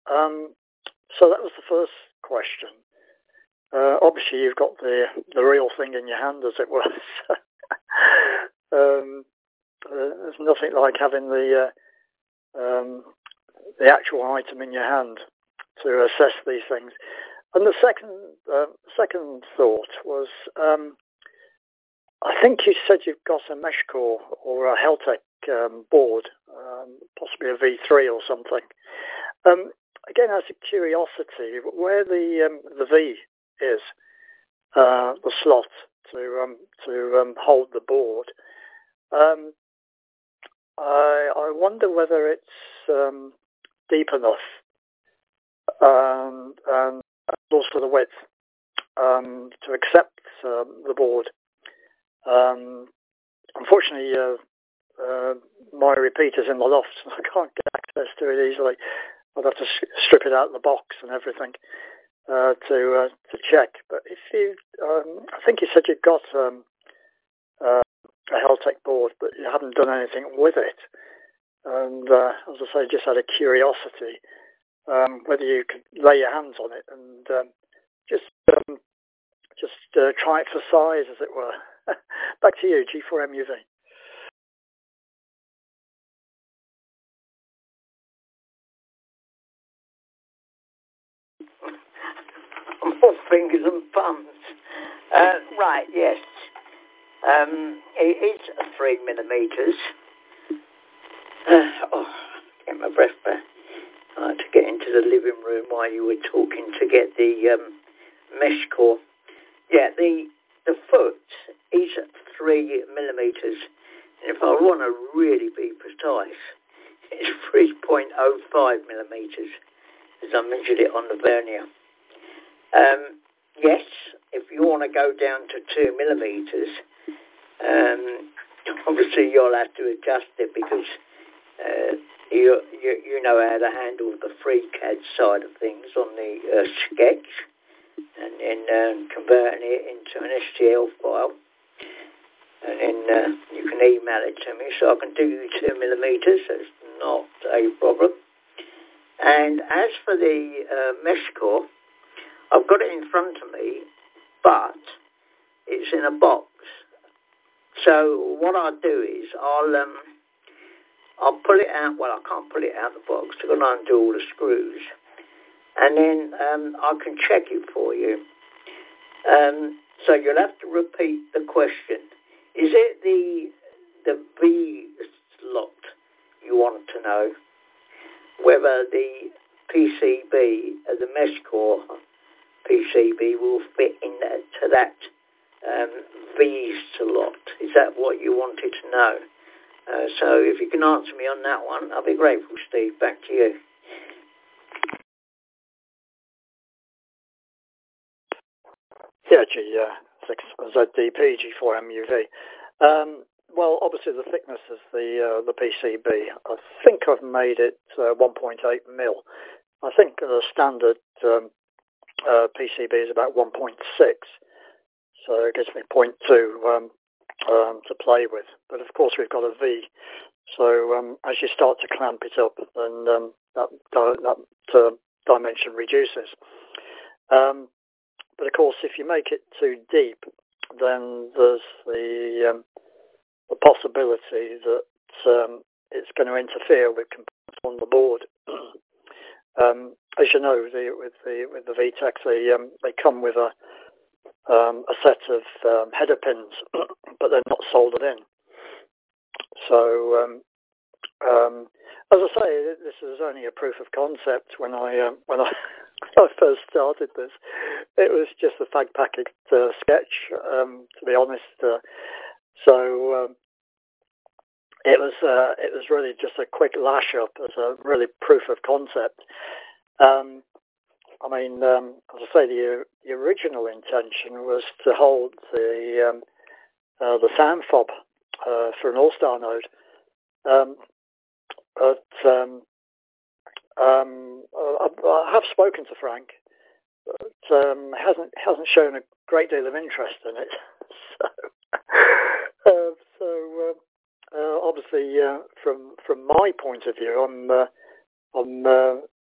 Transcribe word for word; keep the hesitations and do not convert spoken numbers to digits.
Um, so that was the first question. Uh, obviously, you've got the the real thing in your hand, as it were. um, uh, there's nothing like having the uh, um, the actual item in your hand to assess these things. And the second uh, second thought was, um, I think you said you've got a Meshcore or a Heltec um, board, um, possibly a V three or something. Um, again, as a curiosity, where the um, the V is, uh, the slot to um, to um, hold the board, um, I, I wonder whether it's um, deep enough, um, and also the width um, to accept um, the board. Um, unfortunately, uh, uh, my repeater's in the loft, so I can't get access to it easily. I'd have to strip it out of the box and everything uh, to uh, to check. But if you, um, I think you said you've got um, uh, a Heltec board, but you haven't done anything with it. And uh, as I say, just out of curiosity, um, whether you could lay your hands on it and um, just um, just uh, try it for size, as it were. Back to you, G four M U V. More fingers and thumbs. Uh, right, yes. Um, it is three millimetres. Uh, oh, get my breath back. I had to get into the living room while you were talking to get the um, Meshcore. Yeah, the the foot is three millimetres. And if I want to really be precise, it's three point oh five millimetres, as I measured it on the vernier. Um, yes, if you want to go down to two millimetres, um, obviously you'll have to adjust it because uh, you, you you know how to handle the FreeCAD side of things on the uh, sketch, and then um, converting it into an S T L file, and then uh, you can email it to me, so I can do you two millimetres. That's not a problem. And as for the uh, Meshcore, I've got it in front of me, but it's in a box. So what I'll do is I'll um, I'll pull it out. Well, I can't pull it out of the box. I've got to undo all the screws, and then um, I can check it for you. Um, so you'll have to repeat the question. Is it the the V slot you want to know? Whether the P C B, uh, the Meshcore P C B will fit into that um, V slot. Is that what you wanted to know? Uh, so if you can answer me on that one, I'll be grateful, Steve. Back to you. Yeah, G six Z D P, G four M U V. Um, well, obviously the thickness is the uh, the P C B. I think I've made it uh, one point eight mil. I think the standard um, uh, P C B is about one point six, so it gives me zero point two um, um, to play with. But of course we've got a V, so um, as you start to clamp it up, then um, that, that uh, dimension reduces. Um, but of course, if you make it too deep, then there's the um, the possibility that um, it's going to interfere with components on the board. um, as you know, the, with the with the V TEC, they um, they come with a um, a set of um, header pins, but they're not soldered in. So, um, um, as I say, this is only a proof of concept. When I um, when I, I first started this, it was just a fag packet uh, sketch, um, to be honest. Uh, so um, it was uh, it was really just a quick lash up as a really proof of concept. Um, I mean, um, as I say, the, the original intention was to hold the um, uh, the sound fob uh, for an All-Star node. Um, but um, um, I, I have spoken to Frank, but um, hasn't hasn't shown a great deal of interest in it. so, uh, so uh, uh, obviously, uh, from from my point of view, I'm uh, I'm uh,